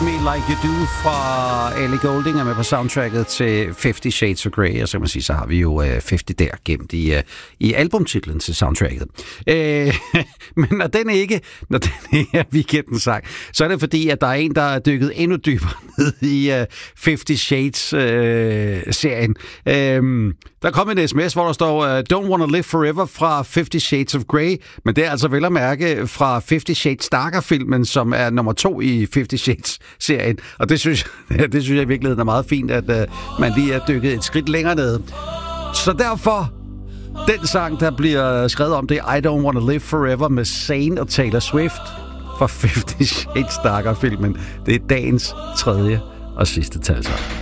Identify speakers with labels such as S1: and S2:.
S1: Me Like You Do fra Ellie Goulding er med på soundtracket til 50 Shades of Grey, og så kan man sige, så har vi jo 50 der gemt i albumtitlen til soundtracket. Men når den ikke er weekendens sang, så er det fordi, at der er en, der er dykket endnu dybere ned i 50 Shades-serien. Der kom en sms, hvor der står Don't Wanna Live Forever fra 50 Shades of Grey, men det er altså vel at mærke fra 50 Shades Darker-filmen, som er nummer 2 i 50 Shades-serien. Og det synes jeg i virkeligheden er meget fint, at man lige er dykket et skridt længere ned. Så derfor, den sang, der bliver skrevet om det, I Don't Wanna Live Forever med Zayn og Taylor Swift fra 50 Shades Darker-filmen. Det er dagens tredje og sidste talsang.